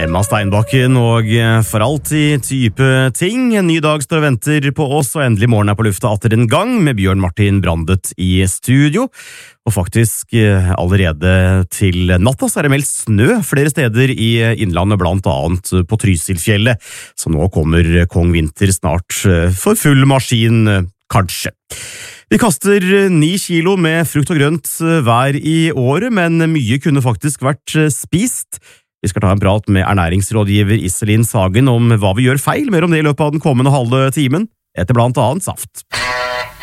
Emma Steinbakken og for alltid type ting. En ny dag står og venter på oss, og endelig morgen på lufta atter en gang med Bjørn Martin Brandet i studio. Og faktisk allerede til natta så det meldt snø flere steder i innlandet, blant annet på Trysilfjellet. Så nå kommer Kong Vinter snart for full maskin, kanskje. Vi kaster 9 kilo med frukt og grønt hver i året, men mye kunne faktisk vært spist. Vi skal ta en prat med ernæringsrådgiver Iselin Sagen om hva vi gjør feil, mer om det i løpet av den kommende halve timen, etter blant annet saft.